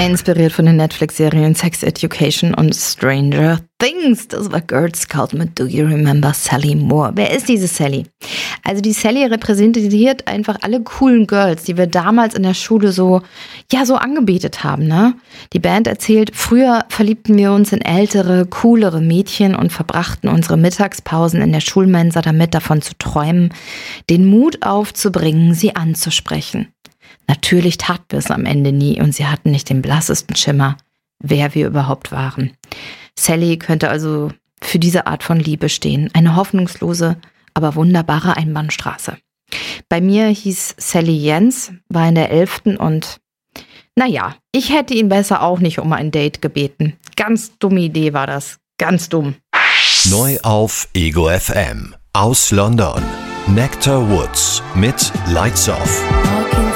Inspiriert von den Netflix-Serien Sex Education und Stranger Things. Das war Girls Scout mit Do You Remember Sally Moore? Wer ist diese Sally? Also die Sally repräsentiert einfach alle coolen Girls, die wir damals in der Schule so angebetet haben, ne? Die Band erzählt, früher verliebten wir uns in ältere, coolere Mädchen und verbrachten unsere Mittagspausen in der Schulmensa damit, davon zu träumen, den Mut aufzubringen, sie anzusprechen. Natürlich taten wir es am Ende nie und sie hatten nicht den blassesten Schimmer, wer wir überhaupt waren. Sally könnte also für diese Art von Liebe stehen. Eine hoffnungslose, aber wunderbare Einbahnstraße. Bei mir hieß Sally Jens, war in der 11. und ich hätte ihn besser auch nicht um ein Date gebeten. Ganz dumme Idee war das. Ganz dumm. Neu auf Ego FM. Aus London. Nectar Woods mit Lights Off.